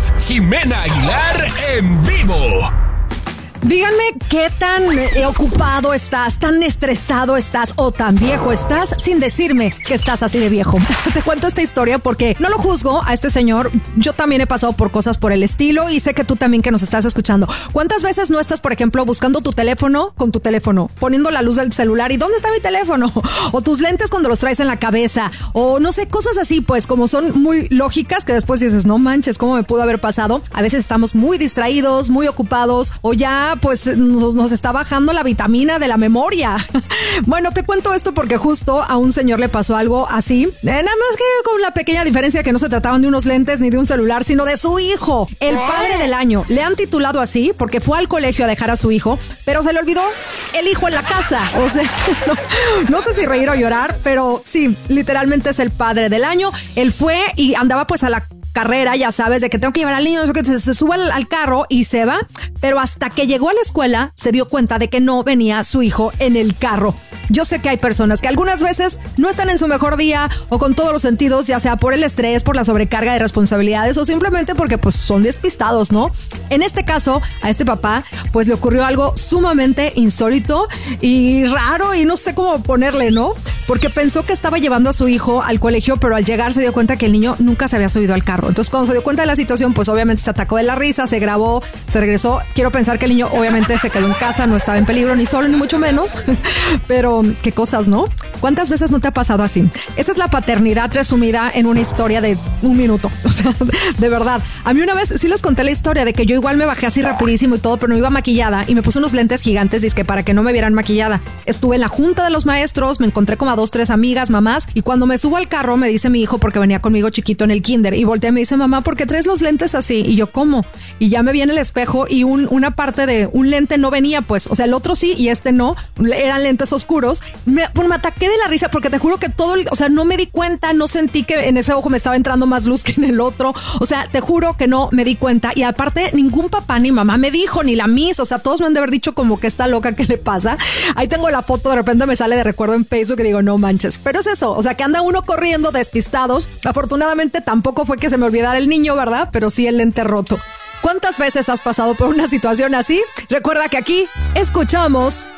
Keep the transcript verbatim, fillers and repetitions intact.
es Jimena Aguilar en vivo. Díganme qué tan eh, ocupado estás, tan estresado estás o tan viejo estás sin decirme que estás así de viejo. Te cuento esta historia porque no lo juzgo a este señor. Yo también he pasado por cosas por el estilo y sé que tú también que nos estás escuchando. ¿Cuántas veces no estás, por ejemplo, buscando tu teléfono con tu teléfono, poniendo la luz del celular y ¿dónde está mi teléfono? O tus lentes cuando los traes en la cabeza o no sé, cosas así, pues como son muy lógicas que después dices, no manches, ¿cómo me pudo haber pasado? A veces estamos muy distraídos, muy ocupados o ya pues nos, nos está bajando la vitamina de la memoria. Bueno, te cuento esto porque justo a un señor le pasó algo así, eh, nada más que con la pequeña diferencia que no se trataban de unos lentes ni de un celular, sino de su hijo, el padre del año. Le han titulado así porque fue al colegio a dejar a su hijo, pero se le olvidó el hijo en la casa. O sea, no, no sé si reír o llorar, pero sí, literalmente es el padre del año. Él fue y andaba pues a la carrera, ya sabes, de que tengo que llevar al niño, no sé qué, se, se sube al, al carro y se va, pero hasta que llegó a la escuela se dio cuenta de que no venía su hijo en el carro. Yo sé que hay personas que algunas veces no están en su mejor día o con todos los sentidos, ya sea por el estrés, por la sobrecarga de responsabilidades o simplemente porque pues son despistados, ¿no? En este caso, a este papá pues le ocurrió algo sumamente insólito y raro y no sé cómo ponerle, ¿no? Porque pensó que estaba llevando a su hijo al colegio, pero al llegar se dio cuenta que el niño nunca se había subido al carro. Entonces, cuando se dio cuenta de la situación, pues obviamente se atacó de la risa, se grabó, se regresó. Quiero pensar que el niño obviamente se quedó en casa, no estaba en peligro ni solo, ni mucho menos. Pero qué cosas, ¿no? ¿Cuántas veces no te ha pasado así? Esa es la paternidad resumida en una historia de un minuto. O sea, de verdad. A mí una vez sí les conté la historia de que yo igual me bajé así rapidísimo y todo, pero no iba maquillada y me puse unos lentes gigantes, dizque para que no me vieran maquillada. Estuve en la junta de los maestros, me encontré como a dos, tres amigas, mamás, y cuando me subo al carro me dice mi hijo, porque venía conmigo chiquito en el kinder, y voltea y me dice, mamá, ¿por qué traes los lentes así? Y yo, ¿cómo? Y ya me vi en el espejo y un, una parte de un lente no venía, pues, o sea, el otro sí y este no, eran lentes oscuros. Me, pues, me ataqué de la risa porque te juro que todo, el, o sea, no me di cuenta, no sentí que en ese ojo me estaba entrando más luz que en el otro, o sea, te juro que no me di cuenta y aparte ningún papá ni mamá me dijo, ni la Miss, o sea, todos me han de haber dicho como que está loca, ¿qué le pasa? Ahí tengo la foto, de repente me sale de recuerdo en Facebook y digo, no manches, pero es eso, o sea, que anda uno corriendo despistados. Afortunadamente tampoco fue que se me olvidara el niño, ¿verdad? Pero sí el lente roto. ¿Cuántas veces has pasado por una situación así? Recuerda que aquí escuchamos